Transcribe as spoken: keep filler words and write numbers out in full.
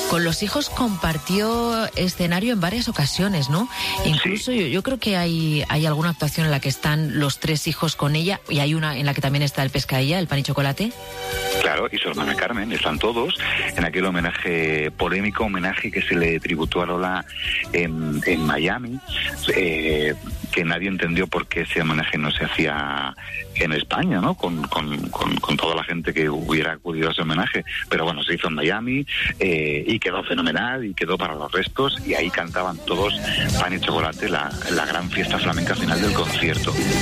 Con los hijos compartió escenario en varias ocasiones, ¿no? Incluso Sí. yo, yo creo que hay, hay alguna actuación en la que están los tres hijos con ella, y hay una en la que también está el Pescadilla, el Pan y Chocolate. Claro, y su hermana Carmen, están todos en aquel homenaje, polémico homenaje que se le tributó a Lola en, en Miami, eh, que nadie entendió por qué ese homenaje no se hacía en España, ¿no? Con, con, con, con toda la gente que hubiera acudido a ese homenaje. Pero bueno, se hizo en Miami eh, y quedó fenomenal y quedó para los restos, y ahí cantaban todos Pan y Chocolate, la, la gran fiesta flamenca final del concierto.